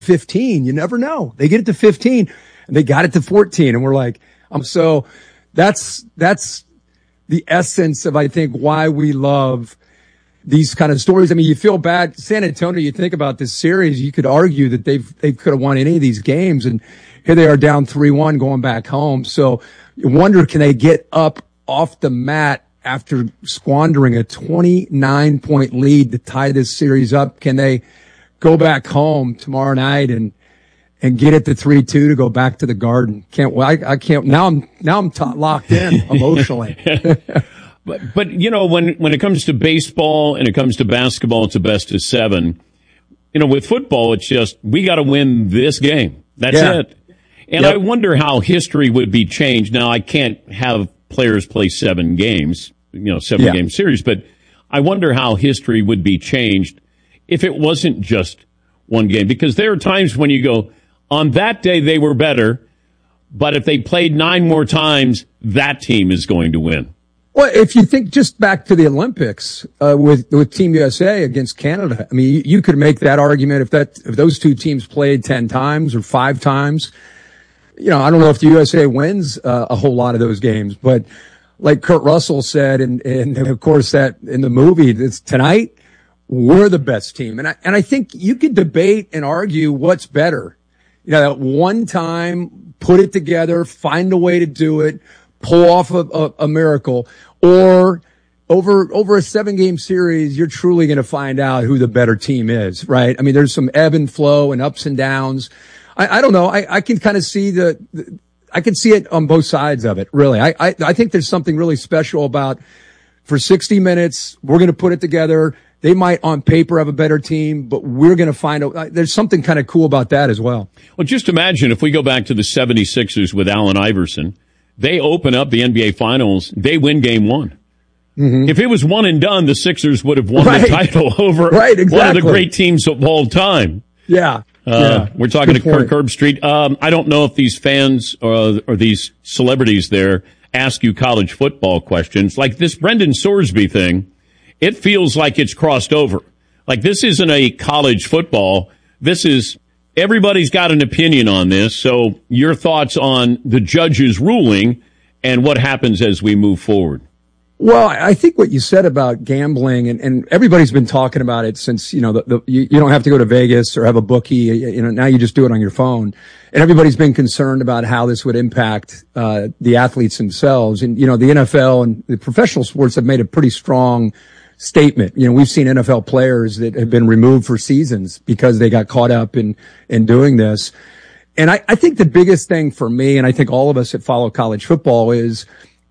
15. You never know. They get it to 15 and they got it to 14. And we're like, so that's the essence of, I think, why we love these kind of stories. I mean, you feel bad. San Antonio, you think about this series, you could argue that they could have won any of these games. And here they are down 3-1 going back home. So you wonder, can they get up off the mat after squandering a 29-point lead to tie this series up? Can they go back home tomorrow night and get it to 3-2 to go back to the Garden? Can't. Well, I can't. Now I'm locked in emotionally. But you know, when it comes to baseball and it comes to basketball, it's a best of 7. You know, with football, it's just we got to win this game. That's it. And I wonder how history would be changed. Now, I can't have players play 7 games, 7-game series, but I wonder how history would be changed if it wasn't just one game. Because there are times when you go, on that day they were better, but if they played 9 more times, that team is going to win. Well, if you think just back to the Olympics with Team USA against Canada, I mean, you could make that argument if those two teams played 10 times or 5 times. I don't know if the USA wins a whole lot of those games, but like Kurt Russell said, and of course that in the movie, it's tonight, we're the best team. And I think you could debate and argue what's better. That one time, put it together, find a way to do it, pull off a miracle, or over a 7-game series, you're truly going to find out who the better team is, right? I mean, there's some ebb and flow and ups and downs. I don't know. I can kind of see I can see it on both sides of it, really. I think there's something really special about, for 60 minutes, we're going to put it together. They might on paper have a better team, but we're going to find out. There's something kind of cool about that as well. Well, just imagine if we go back to the 76ers with Allen Iverson. They open up the NBA Finals. They win Game 1. Mm-hmm. If it was one and done, the Sixers would have won the title over one of the great teams of all time. Yeah. We're talking to Kirk Herbstreit. I don't know if these fans or these celebrities there ask you college football questions. Like this Brendan Sorsby thing, it feels like it's crossed over. Like this isn't a college football. This is... Everybody's got an opinion on this, so your thoughts on the judge's ruling and what happens as we move forward. Well, I think what you said about gambling, and everybody's been talking about it since, you don't have to go to Vegas or have a bookie, now you just do it on your phone. And everybody's been concerned about how this would impact the athletes themselves. And, the NFL and the professional sports have made a pretty strong statement. We've seen NFL players that have been removed for seasons because they got caught up in doing this. And I think the biggest thing for me, and I think all of us that follow college football, is,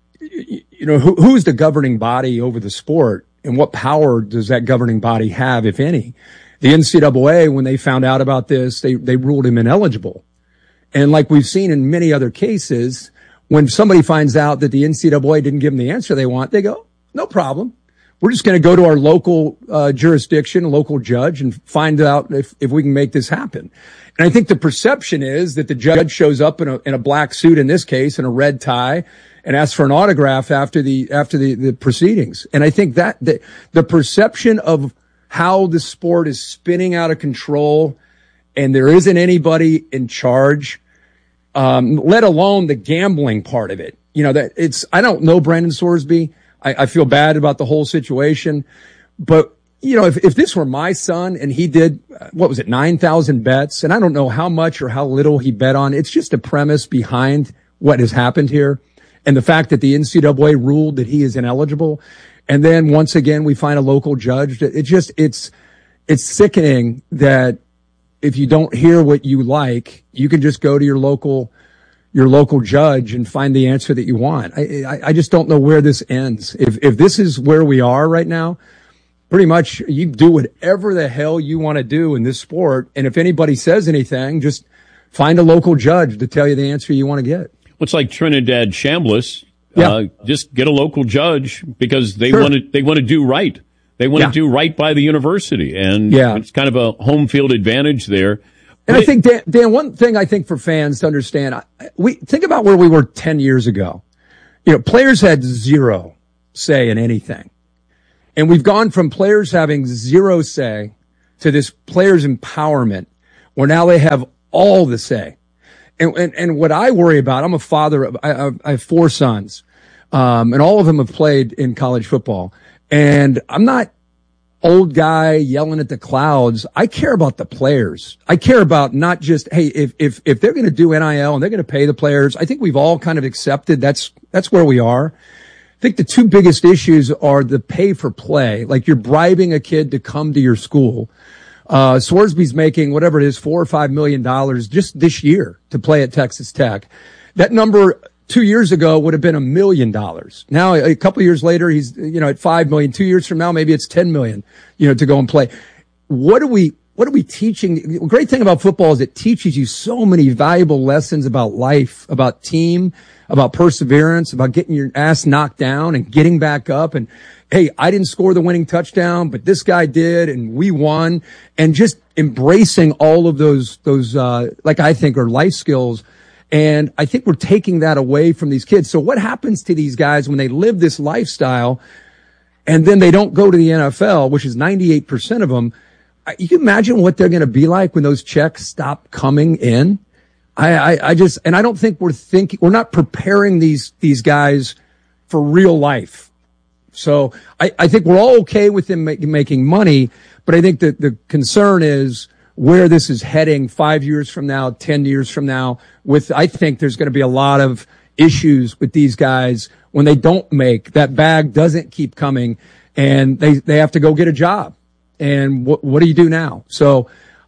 who's the governing body over the sport, and what power does that governing body have, if any? The NCAA, when they found out about this, they ruled him ineligible. And like we've seen in many other cases, when somebody finds out that the NCAA didn't give them the answer they want, they go, no problem. We're just going to go to our local jurisdiction, local judge, and find out if we can make this happen. And I think the perception is that the judge shows up in a black suit, in this case, and a red tie, and asks for an autograph after the proceedings. And I think that the perception of how the sport is spinning out of control, and there isn't anybody in charge, let alone the gambling part of it. I don't know Brendan Sorsby. I feel bad about the whole situation, but if this were my son and he did, 9,000 bets, and I don't know how much or how little he bet on, it's just a premise behind what has happened here. And the fact that the NCAA ruled that he is ineligible. And then once again, we find a local judge. It's sickening that if you don't hear what you like, you can just go to your local judge and find the answer that you want. I just don't know where this ends. If this is where we are right now, pretty much you do whatever the hell you want to do in this sport. And if anybody says anything, just find a local judge to tell you the answer you want to get. It's like Trinidad Chambliss. Just get a local judge because they want to do right. They want to do right by the university. And it's kind of a home field advantage there. And I think, Dan, one thing I think for fans to understand, we think about where we were 10 years ago. Players had zero say in anything. And we've gone from players having zero say to this players empowerment, where now they have all the say. And what I worry about, I'm a father of, I have 4 sons, and all of them have played in college football. And I'm not old guy yelling at the clouds. I care about the players. I care about not just, hey, if they're going to do NIL and they're going to pay the players, I think we've all kind of accepted that's where we are. I think the 2 biggest issues are the pay for play. Like you're bribing a kid to come to your school. Swearsby's making whatever it is, $4 or $5 million just this year to play at Texas Tech. That number 2 years ago would have been $1 million. Now, a couple of years later, he's, at 5 million. 2 years from now, maybe it's 10 million, to go and play. What are we teaching? The great thing about football is it teaches you so many valuable lessons about life, about team, about perseverance, about getting your ass knocked down and getting back up. And hey, I didn't score the winning touchdown, but this guy did, and we won. And just embracing all of those, like I think are life skills. And I think we're taking that away from these kids. So what happens to these guys when they live this lifestyle and then they don't go to the NFL, which is 98% of them? You can imagine what they're going to be like when those checks stop coming in. I don't think we're not preparing these guys for real life. So I think we're all okay with them making money, but I think that the concern is where this is heading 5 years from now, 10 years from now. I think there's going to be a lot of issues with these guys when they don't make that bag doesn't keep coming and they have to go get a job. And what do you do now? So,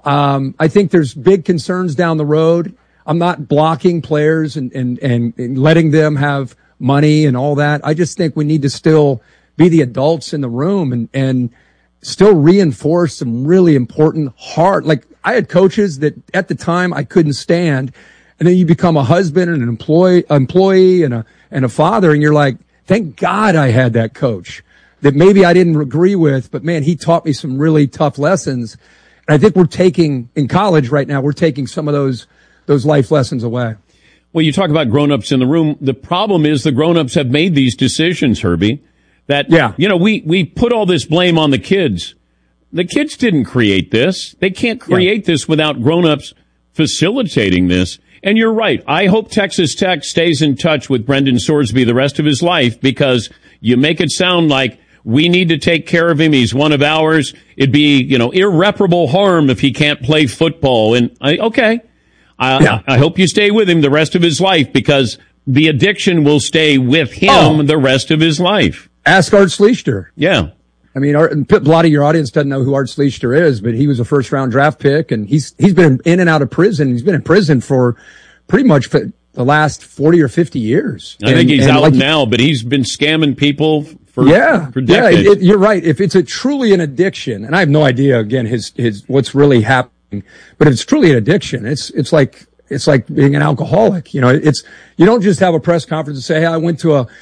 I think there's big concerns down the road. I'm not blocking players and letting them have money and all that. I just think we need to still be the adults in the room and still reinforce some really important like I had coaches that at the time I couldn't stand. And then you become a husband and an employee and a father. And you're like, thank God I had that coach that maybe I didn't agree with, but man, he taught me some really tough lessons. And I think in college right now, we're taking some of those life lessons away. Well, you talk about grown-ups in the room. The problem is the grown-ups have made these decisions, Herbie, that, we put all this blame on the kids. The kids didn't create this. They can't create this without grown-ups facilitating this. And you're right. I hope Texas Tech stays in touch with Brendan Sorsby the rest of his life because you make it sound like we need to take care of him. He's one of ours. It'd be, irreparable harm if he can't play football. And I hope you stay with him the rest of his life because the addiction will stay with him the rest of his life. Ask Art Schlichter. Yeah. I mean, a lot of your audience doesn't know who Art Schlichter is, but he was a first-round draft pick, and he's been in and out of prison. He's been in prison for pretty much for the last 40 or 50 years. I think he's out now, but he's been scamming people for decades. Yeah, you're right. If it's truly an addiction, and I have no idea, again, his what's really happening, but if it's truly an addiction, it's like being an alcoholic. You don't just have a press conference and say, hey, I went to a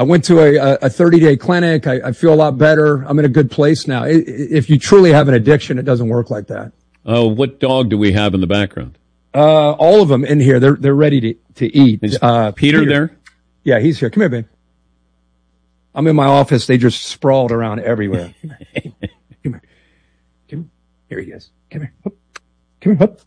30-day clinic. I feel a lot better. I'm in a good place now. If you truly have an addiction, it doesn't work like that. Oh, what dog do we have in the background? All of them in here. They're ready to eat. Is Peter there? Yeah, he's here. Come here, babe. I'm in my office. They just sprawled around everywhere. Come here. Here he is. Come here. Hup. Come here. Hup.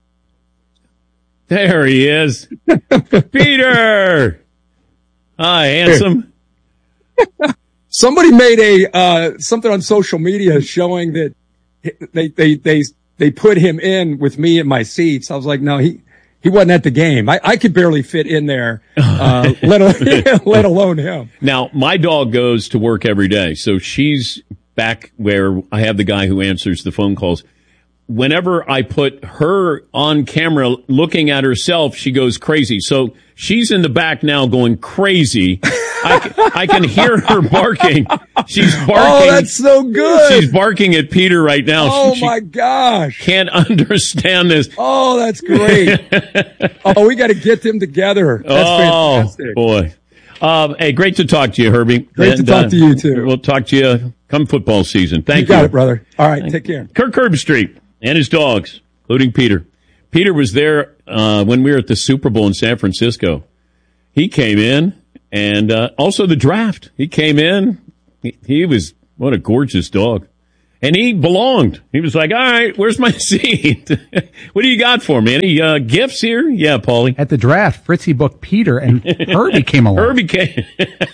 There he is. Peter! Hi, handsome. Somebody made something on social media showing that they put him in with me in my seats. I was like, no, he wasn't at the game. I could barely fit in there, let alone him. Now, my dog goes to work every day, so she's back where I have the guy who answers the phone calls. Whenever I put her on camera looking at herself, she goes crazy. So she's in the back now going crazy. I can hear her barking. She's barking. Oh, that's so good. She's barking at Peter right now. Oh, my gosh. Can't understand this. Oh, that's great. Oh, we got to get them together. That's fantastic. Boy. Hey, great to talk to you, Herbie. Great to talk to you, too. We'll talk to you come football season. Thank you. You got it, brother. All right, take care. Kirk Herbstreit and his dogs, including Peter. Peter was there when we were at the Super Bowl in San Francisco. He came in, and also the draft. He came in. He was, what a gorgeous dog. And he belonged. He was like, all right, where's my seat? What do you got for me? Any gifts here? Yeah, Paulie. At the draft, Fritzy booked Peter, and Herbie came along. Herbie came.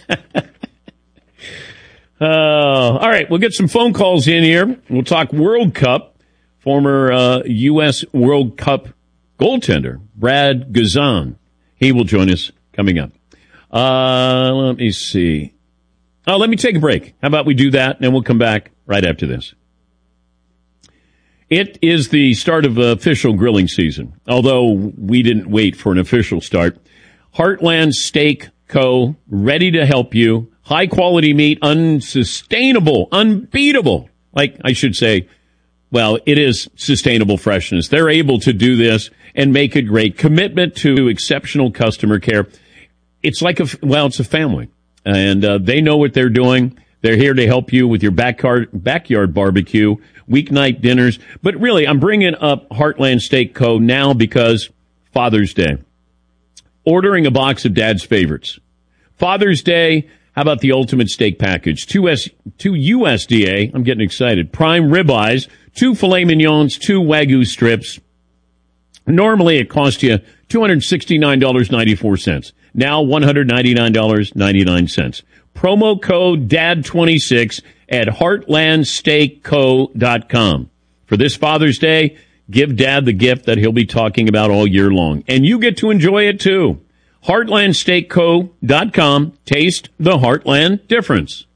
All right, we'll get some phone calls in here. We'll talk World Cup. Former U.S. World Cup goaltender, Brad Guzan. He will join us coming up. Let me see. Oh, let me take a break. How about we do that, and then we'll come back right after this. It is the start of official grilling season, although we didn't wait for an official start. Heartland Steak Co., ready to help you. High-quality meat, unsustainable, unbeatable. Like, I should say, well, it is sustainable freshness. They're able to do this and make it great. Commitment to exceptional customer care. It's like it's a family. And they know what they're doing. They're here to help you with your backyard barbecue, weeknight dinners. But really, I'm bringing up Heartland Steak Co. now because Father's Day. Ordering a box of Dad's favorites. Father's Day, how about the ultimate steak package? 2 USDA, I'm getting excited, prime ribeyes, 2 filet mignons, 2 Wagyu strips. Normally it costs you $269.94. Now $199.99. Promo code DAD26 at heartlandsteakco.com. For this Father's Day, give Dad the gift that he'll be talking about all year long. And you get to enjoy it too. heartlandsteakco.com. Taste the Heartland difference.